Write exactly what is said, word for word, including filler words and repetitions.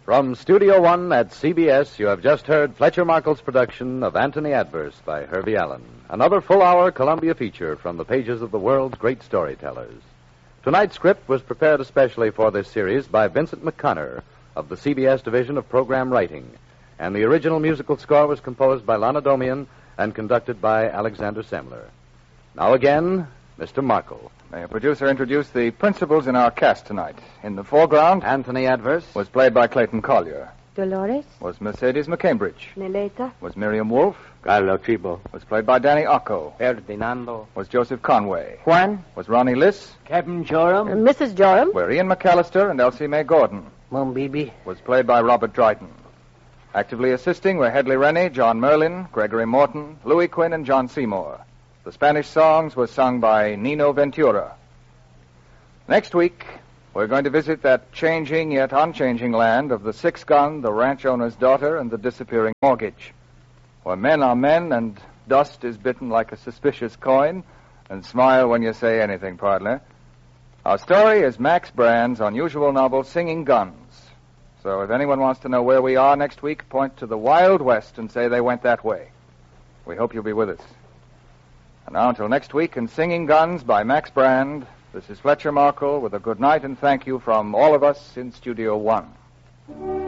From Studio One at C B S, you have just heard Fletcher Markle's production of Anthony Adverse by Herbie Allen. Another full-hour Columbia feature from the pages of the world's great storytellers. Tonight's script was prepared especially for this series by Vincent McConnor of the C B S Division of Program Writing, and the original musical score was composed by Lana Domian and conducted by Alexander Semler. Now again, Mister Markle. May a producer introduce the principals in our cast tonight. In the foreground, Anthony Adverse was played by Clayton Collier. Dolores. Was Mercedes McCambridge. Neleta. Was Miriam Wolfe. Carlo Tribo. Was played by Danny Occo. Ferdinando. Was Joseph Conway. Juan. Was Ronnie Liss. Captain Joram. Uh, Missus Joram. Were Ian McAllister and Elsie Mae Gordon. Mom Bibi. Was played by Robert Dryden. Actively assisting were Hedley Rennie, John Merlin, Gregory Morton, Louis Quinn, and John Seymour. The Spanish songs were sung by Nino Ventura. Next week, we're going to visit that changing yet unchanging land of the six-gun, the ranch owner's daughter, and the disappearing mortgage, where men are men and dust is bitten like a suspicious coin, and smile when you say anything, partner. Our story is Max Brand's unusual novel, Singing Guns. So if anyone wants to know where we are next week, point to the Wild West and say they went that way. We hope you'll be with us. And now until next week in Singing Guns by Max Brand, this is Fletcher Markle with a good night and thank you from all of us in Studio One.